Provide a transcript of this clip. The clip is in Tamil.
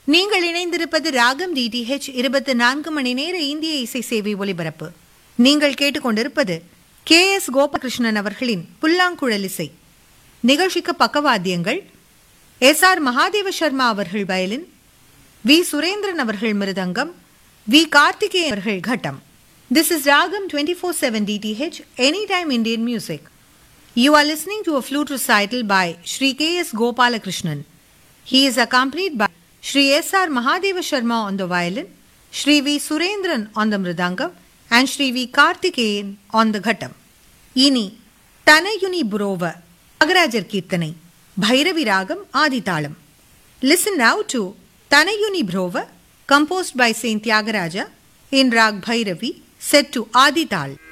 நீங்கள் இணைந்திருப்பது ராகம் DTH 24 மணி நேர இந்திய இசை சேவை ஒலிபரப்பு. நீங்கள் கேட்டுக்கொண்டிருப்பது KS கோபாலகிருஷ்ணன் அவர்களின் புல்லாங்குழல் இசை. நிகழ்ச்சிக்கு பக்கவாத்தியங்கள் SR மகாதேவ சர்மா அவர்கள் வயலின், V சுரேந்திரன் அவர்கள் மிருதங்கம், V கார்த்திகேயன் அவர்கள் கட்டம். This is Ragam 24/7 DTH, Anytime Indian Music. You are listening to a flute recital by Shri KS Gopalakrishnan. He is accompanied by Shri SR Mahadeva Sharma on the violin, Shri V Surendran on the mridangam, and Shri V Karthikeyan on the ghattam. Ini Tanayuni Burova Agarajar Kirtanai Bhairavi Ragam Adithalam. Listen now to Tanayuni Burova, composed by Saint Tyagaraja in Rag Bhairavi, set to Adithal.